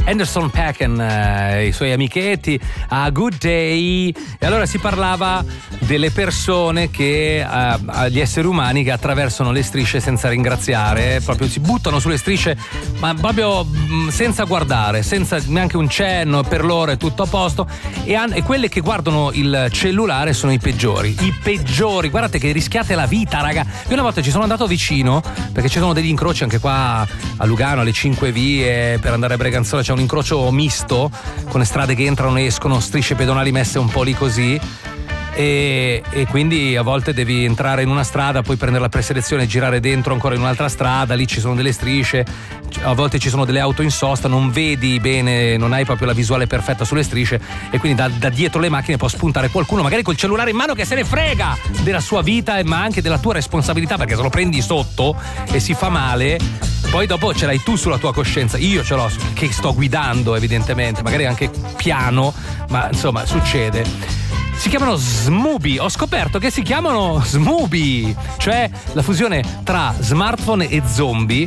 Anderson .Paak e i suoi amichetti a Good Day. E allora si parlava delle persone che gli esseri umani che attraversano le strisce senza ringraziare, proprio si buttano sulle strisce ma proprio senza guardare, senza neanche un cenno, per loro è tutto a posto, e quelle che guardano il cellulare sono i peggiori, guardate che rischiate la vita, raga. Io una volta ci sono andato vicino perché ci sono degli incroci anche qua a Lugano, alle 5 vie per andare a Breganzola, c'è un incrocio misto con le strade che entrano e escono, strisce pedonali messe un po' lì così, e quindi a volte devi entrare in una strada, poi prendere la preselezione e girare dentro ancora in un'altra strada, lì ci sono delle strisce, a volte ci sono delle auto in sosta, non vedi bene, non hai proprio la visuale perfetta sulle strisce, e quindi da dietro le macchine può spuntare qualcuno magari col cellulare in mano che se ne frega della sua vita ma anche della tua responsabilità, perché se lo prendi sotto e si fa male poi dopo ce l'hai tu sulla tua coscienza. Io ce l'ho che sto guidando evidentemente, magari anche piano, ma insomma succede. Si chiamano Smooby, ho scoperto che si chiamano Smooby, cioè la fusione tra smartphone e zombie.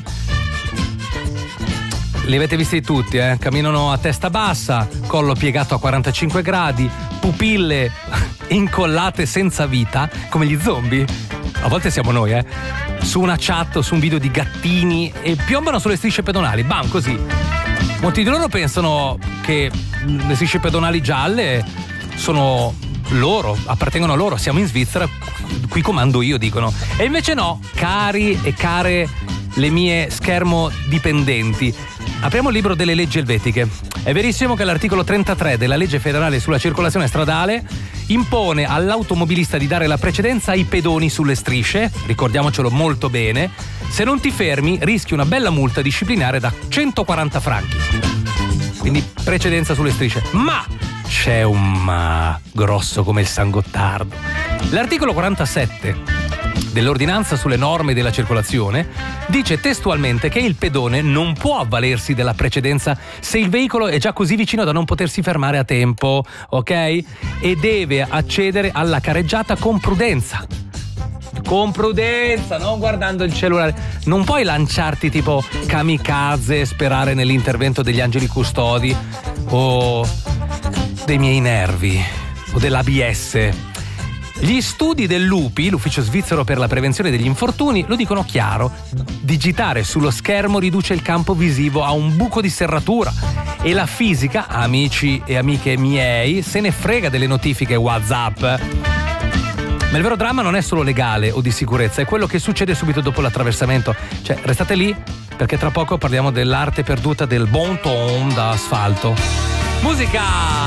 Li avete visti tutti, camminano a testa bassa, collo piegato a 45 gradi, pupille incollate senza vita, come gli zombie. A volte siamo noi, su una chat o su un video di gattini, e piombano sulle strisce pedonali, bam, così. Molti di loro pensano che le strisce pedonali gialle sono loro, appartengono a loro, siamo in Svizzera, qui comando io, dicono. E invece no, cari e care le mie schermo dipendenti. Apriamo il libro delle leggi elvetiche. È verissimo che l'articolo 33 della legge federale sulla circolazione stradale impone all'automobilista di dare la precedenza ai pedoni sulle strisce, ricordiamocelo molto bene. Se non ti fermi rischi una bella multa disciplinare da 140 franchi. Quindi precedenza sulle strisce. Ma c'è un ma grosso come il San Gottardo. L'articolo 47 dell'ordinanza sulle norme della circolazione dice testualmente che il pedone non può avvalersi della precedenza se il veicolo è già così vicino da non potersi fermare a tempo, ok? E deve accedere alla careggiata con prudenza. Con prudenza, non guardando il cellulare. Non puoi lanciarti tipo kamikaze e sperare nell'intervento degli angeli custodi o dei miei nervi o dell'ABS. Gli studi dell'UPI, l'Ufficio Svizzero per la Prevenzione degli Infortuni, lo dicono chiaro: digitare sullo schermo riduce il campo visivo a un buco di serratura, e la fisica, amici e amiche miei, se ne frega delle notifiche WhatsApp. Ma il vero dramma non è solo legale o di sicurezza, è quello che succede subito dopo l'attraversamento. Cioè, restate lì, perché tra poco parliamo dell'arte perduta del bon ton da asfalto. Musica,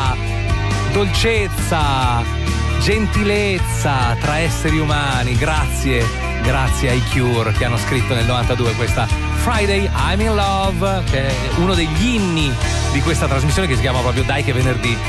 dolcezza, gentilezza tra esseri umani. Grazie ai Cure che hanno scritto nel 92 questa Friday I'm in Love, che è uno degli inni di questa trasmissione, che si chiama proprio Dai che venerdì.